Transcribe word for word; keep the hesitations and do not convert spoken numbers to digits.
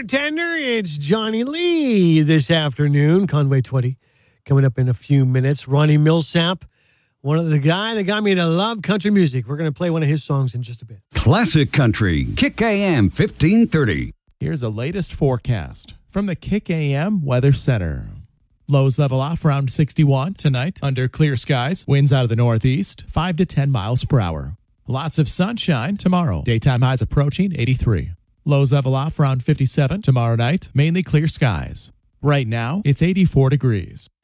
bartender. It's Johnny Lee this afternoon. Conway Twitty coming up in a few minutes. Ronnie Millsap, one of the guy that got me to love country music. We're going to play one of his songs in just a bit. Classic Country, Kick A M fifteen thirty. Here's the latest forecast from the Kick A M Weather Center. Lows level off around sixty-one tonight under clear skies. Winds out of the northeast, five to ten miles per hour. Lots of sunshine tomorrow. Daytime highs approaching eighty-three. Lows level off around fifty-seven tomorrow night. Mainly clear skies. Right now, it's eighty-four degrees.